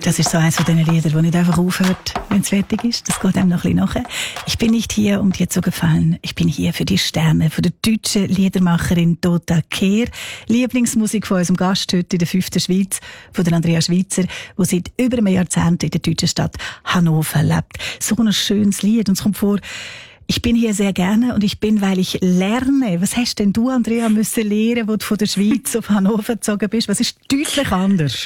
Das ist so eines von diesen Liedern, das nicht einfach aufhört, wenn es fertig ist. Das geht einem noch ein bisschen nachher. Ich bin nicht hier, um dir zu gefallen. Ich bin hier für die Sterne, von der deutschen Liedermacherin Dota Kehr. Lieblingsmusik von unserem Gast heute in der 5. Schweiz, von der Andrea Schweitzer, die seit über einem Jahrzehnt in der deutschen Stadt Hannover lebt. So ein schönes Lied. Und es kommt vor, ich bin hier sehr gerne und ich bin, weil ich lerne. Was hast denn du, Andrea, müssen lernen, wo du von der Schweiz auf Hannover gezogen bist? Was ist deutlich anders?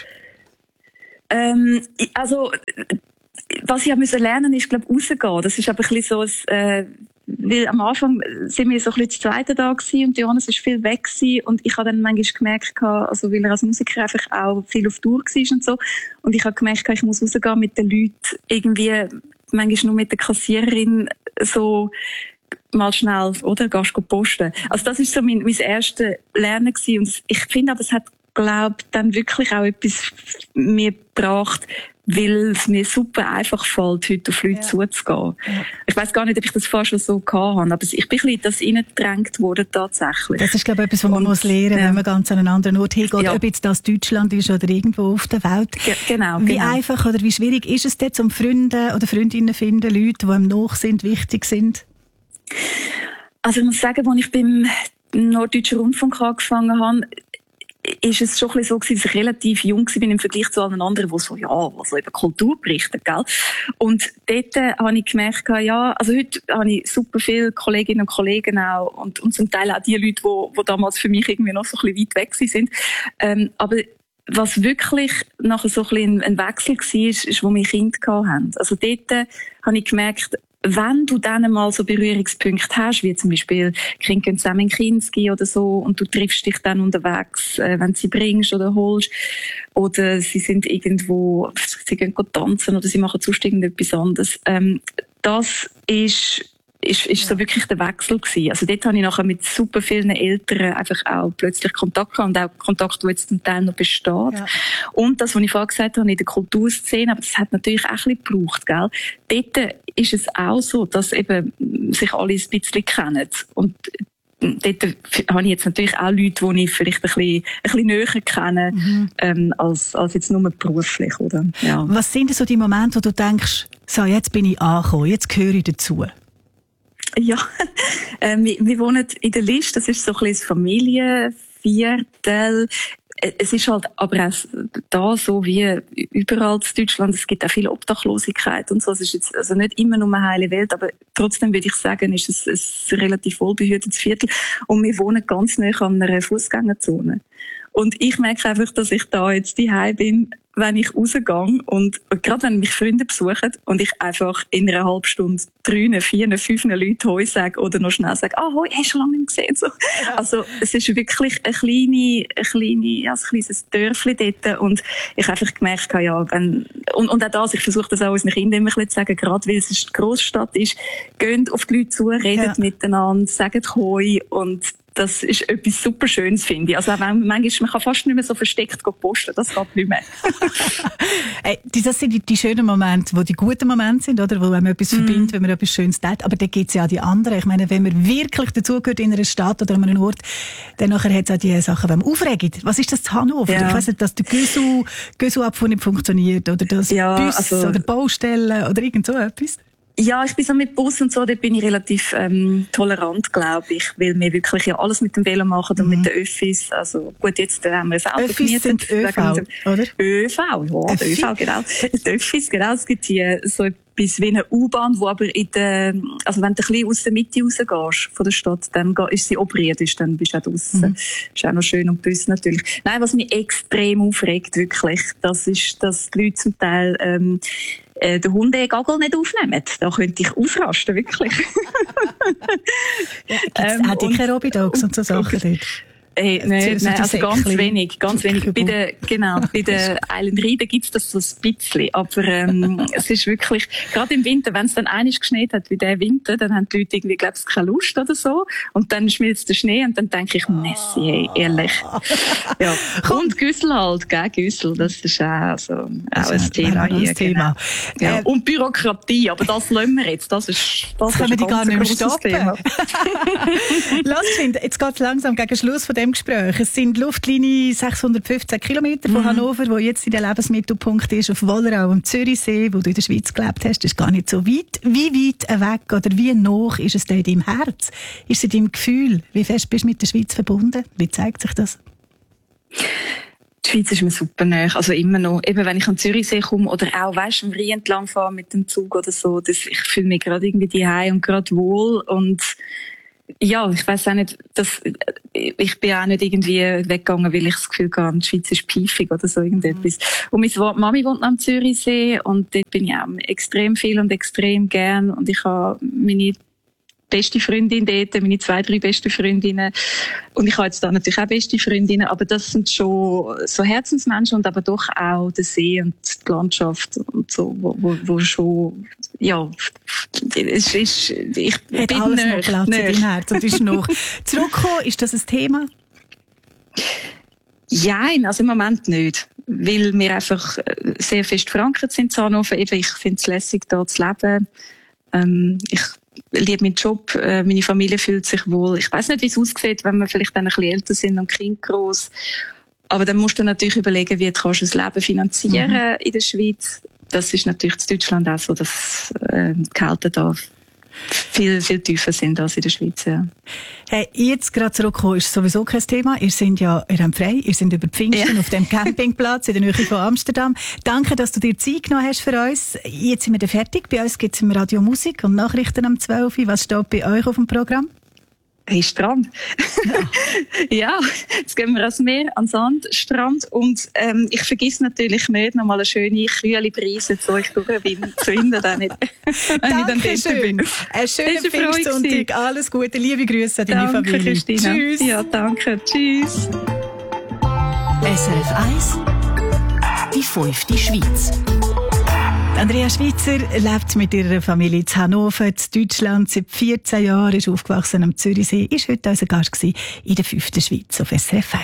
Also, was ich musste lernen, ist, glaube ich, rausgehen. Das ist aber ein bisschen so weil am Anfang sind wir so ein bisschen zu zweit da gewesen und Johannes ist viel weg gewesen und ich habe dann manchmal gemerkt, also weil er als Musiker einfach auch viel auf Tour war und so, und ich habe gemerkt, ich muss rausgehen mit den Leuten, irgendwie manchmal nur mit der Kassiererin so mal schnell, oder? Gehst du posten. Also das ist so mein erstes Lernen gewesen und ich finde aber, es hat, glaube ich, dann wirklich auch etwas mir gebracht, weil es mir super einfach fällt, heute auf Leute zuzugehen. Ja. Ich weiss gar nicht, ob ich das fast schon so gehabt habe, aber ich bin ein bisschen das reingedrängt worden, tatsächlich. Das ist, glaube ich, etwas, was man muss lernen, wenn man ganz an einen anderen Ort hingeht, ob jetzt das Deutschland ist oder irgendwo auf der Welt. Genau. Wie einfach oder wie schwierig ist es dort, um Freunde oder Freundinnen zu finden, Leute, die einem nach sind, wichtig sind? Also ich muss sagen, als ich beim Norddeutschen Rundfunk angefangen habe, ist es schon ein bisschen so gewesen, dass ich relativ jung war im Vergleich zu allen anderen, die so, über Kultur berichten, gell? Und dort habe ich gemerkt, also heute habe ich super viele Kolleginnen und Kollegen auch und zum Teil auch die Leute, die damals für mich irgendwie noch so ein bisschen weit weg sind. Aber was wirklich nachher so ein bisschen ein Wechsel war, ist, wo wir Kinder hatten. Also dort habe ich gemerkt, wenn du dann mal so Berührungspunkte hast, wie zum Beispiel Kinder gehen zusammen in Kinski oder so und du triffst dich dann unterwegs, wenn du sie bringst oder holst, oder sie sind irgendwo, sie gehen tanzen oder sie machen sonst irgendetwas anderes. Das ist so wirklich der Wechsel gewesen. Also dort habe ich nachher mit super vielen Eltern einfach auch plötzlich Kontakt gehabt und auch Kontakt, der jetzt zum Teil noch besteht. Ja. Und das, was ich vorher gesagt habe, in der Kulturszene, aber das hat natürlich auch ein bisschen gebraucht, gell? Dort ist es auch so, dass eben sich alle ein bisschen kennen. Und dort habe ich jetzt natürlich auch Leute, die ich vielleicht ein bisschen näher kenne, als jetzt nur beruflich, oder? Ja. Was sind denn so die Momente, wo du denkst, so, jetzt bin ich angekommen, jetzt gehöre ich dazu? Ja, wir wohnen in der List, das ist so ein bisschen das Familienviertel. Es ist halt aber auch da so wie überall in Deutschland, es gibt auch viel Obdachlosigkeit und so. Es ist jetzt also nicht immer nur eine heile Welt, aber trotzdem würde ich sagen, ist es ein relativ wohlbehütetes Viertel. Und wir wohnen ganz nah an einer Fußgängerzone. Und ich merke einfach, dass ich da jetzt daheim bin, wenn ich rausgehe und gerade wenn mich Freunde besuchen und ich einfach in einer halben Stunde 3, 4, 5 Leute Hoi sage oder noch schnell sage, Hoi, hast du schon lange nicht gesehen? So. Ja. Also es ist wirklich ein kleines Dörfli dort und ich einfach gemerkt habe, und auch das, ich versuche das auch unseren Kindern immer zu sagen, gerade weil es eine Grossstadt ist, geht auf die Leute zu, redet miteinander, sagt Hoi, und das ist etwas super Schönes, finde ich. Also auch manchmal, man kann fast nicht mehr so versteckt posten, das geht nicht mehr. Das sind die schönen Momente, die guten Momente sind, oder? Wo man etwas verbindet, wenn man etwas Schönes tut. Aber dann gibt es ja auch die anderen. Ich meine, wenn man wirklich dazugehört in einer Stadt oder an einem Ort, dann nachher hat es auch die Sachen, die man aufregt. Was ist das zu Hannover? Ja. Ich weiss nicht, dass der Güssu-Abfuhr nicht funktioniert, oder das Bus oder Baustellen oder irgend so etwas. Ja, ich bin so mit Bus und so, dort bin ich relativ tolerant, glaube ich, weil wir wirklich ja alles mit dem Velo machen und mit den Öffis. Also gut, jetzt haben wir ein Auto gemietet. Sind ÖV, oder? ÖV, ja, der ÖV, genau. Die Öffis, genau. Es gibt hier so etwas wie eine U-Bahn, wo aber also wenn du ein bisschen aus der Mitte rausgehst von der Stadt, dann ist sie oberirdisch, dann bist du auch draussen. Ist auch noch schön und Bus natürlich. Nein, was mich extrem aufregt, wirklich, das ist, dass die Leute zum Teil den Hundegagel nicht aufnehmen. Da könnte ich ausrasten, wirklich. Gibt's auch dicke Robidogs und so Sachen dort? Nein, also ganz wenig. Bei der Island Ride gibt's das so ein bisschen. Aber, es ist wirklich, gerade im Winter, wenn es dann einmal geschneit hat, wie der Winter, dann haben die Leute irgendwie, glaubst du, keine Lust oder so. Und dann schmilzt der Schnee und dann denke ich, Messi, hey, ehrlich. Ja. Und Güssel halt, gell, Güssel, das ist auch ein Thema hier. Genau. Ja. Und Bürokratie, aber das lassen wir jetzt. Das können wir die gar nicht mehr stoppen. Lass, jetzt geht's langsam gegen Schluss von dem diesem Gespräch. Es sind Luftlinie 615 Kilometer von Hannover, wo jetzt in der Lebensmittelpunkt ist, auf Wollerau am Zürichsee, wo du in der Schweiz gelebt hast. Das ist gar nicht so weit. Wie weit weg oder wie nah ist es dir in deinem Herz? Ist es in deinem Gefühl? Wie fest bist du mit der Schweiz verbunden? Wie zeigt sich das? Die Schweiz ist mir super nahe, also immer noch. Eben, wenn ich an Zürichsee komme oder auch, weisst, am Rhein entlang fahre mit dem Zug oder so, ich fühle mich gerade irgendwie daheim und gerade wohl und ja, ich weiss auch nicht, ich bin auch nicht irgendwie weggegangen, weil ich das Gefühl hatte, die Schweiz ist piefig oder so irgendetwas. Und meine Mami wohnt am Zürichsee und dort bin ich auch extrem viel und extrem gern und ich habe meine beste Freundin dort, meine 2, 3 beste Freundinnen. Und ich habe jetzt da natürlich auch beste Freundinnen, aber das sind schon so Herzensmenschen und aber doch auch der See und die Landschaft und so, wo schon, ja, es ist, ich hat bin alles noch Platz in deinem Herz und ist noch. Zurückkommen, ist das ein Thema? Nein, also im Moment nicht. Weil wir einfach sehr fest verankert sind in Hannover. Eben, ich finde es lässig, da zu leben. Ich liebe meinen Job, meine Familie fühlt sich wohl. Ich weiss nicht, wie es aussieht, wenn wir vielleicht dann ein bisschen älter sind und Kind gross. Aber dann musst du natürlich überlegen, wie kannst du das Leben finanzieren in der Schweiz. Das ist natürlich in Deutschland auch so, dass die Gehälter da viel, viel tiefer sind als in der Schweiz. Ja. Hey, jetzt gerade zurückkommen ist sowieso kein Thema. Ihr habt frei, ihr seid über Pfingsten auf dem Campingplatz in der Nähe von Amsterdam. Danke, dass du dir Zeit genommen hast für uns. Jetzt sind wir dann fertig. Bei uns gibt es im Radio Musik und Nachrichten am 12 Uhr. Was steht bei euch auf dem Programm? Hey, Strand. Ja, jetzt gehen wir ans Meer, an Sandstrand und ich vergesse natürlich nicht, noch mal eine schöne, kühle Brise zu euch durchwinden, dann nicht. Dankeschön. Einen schönen Pfingstsonntag. Alles Gute, liebe Grüße an deine Familie. Christina. Tschüss. Ja, danke. Tschüss. SRF 1, die 5. Schweiz. Andrea Schweitzer lebt mit ihrer Familie in Hannover, in Deutschland, seit 14 Jahren, ist aufgewachsen am Zürichsee, ist heute unser Gast in der 5. Schweiz auf SRF 1.